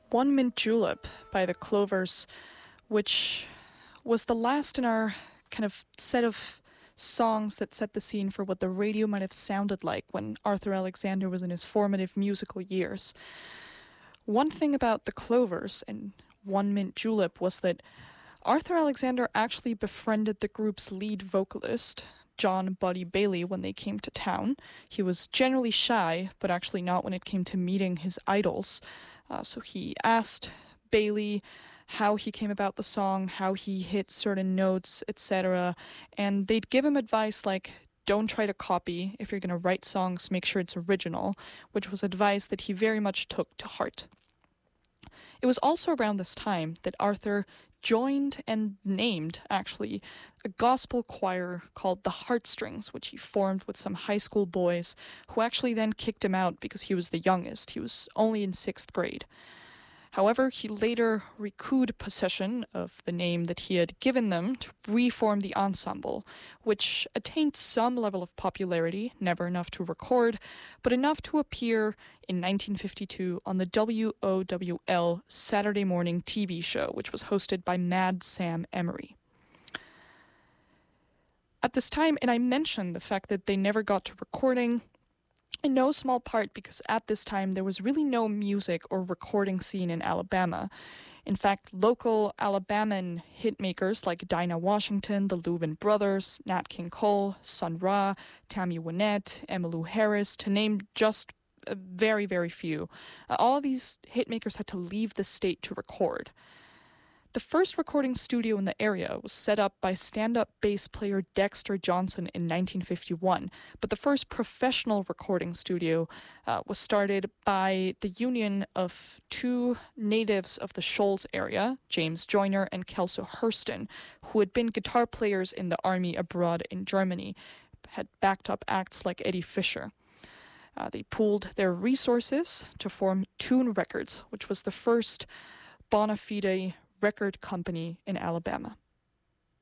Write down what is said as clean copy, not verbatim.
One Mint Julep by the Clovers, which was the last in our kind of set of songs that set the scene for what the radio might have sounded like when Arthur Alexander was in his formative musical years. One thing about the Clovers and One Mint Julep was that Arthur Alexander actually befriended the group's lead vocalist, John Buddy Bailey, when they came to town. He was generally shy, but actually not when it came to meeting his idols. So he asked Bailey how he came about the song, how he hit certain notes, etc. And they'd give him advice like, don't try to copy. If you're going to write songs, make sure it's original, which was advice that he very much took to heart. It was also around this time that Arthur joined and named, actually, a gospel choir called the Heartstrings, which he formed with some high school boys who actually then kicked him out because he was the youngest. He was only in 6th grade. However, he later recouped possession of the name that he had given them to reform the ensemble, which attained some level of popularity, never enough to record, but enough to appear in 1952 on the WOWL Saturday morning TV show, which was hosted by Mad Sam Emery. At this time, and I mentioned the fact that they never got to recording, in no small part because at this time there was really no music or recording scene in Alabama. In fact, local Alabaman hitmakers like Dinah Washington, the Louvin Brothers, Nat King Cole, Sun Ra, Tammy Wynette, Emmylou Harris, to name just a very, very few. All these hitmakers had to leave the state to record. The first recording studio in the area was set up by stand-up bass player Dexter Johnson in 1951, but the first professional recording studio was started by the union of two natives of the Shoals area, James Joyner and Kelso Hurston, who had been guitar players in the army abroad in Germany, had backed up acts like Eddie Fisher. They pooled their resources to form Tune Records, which was the first bona fide record company in Alabama.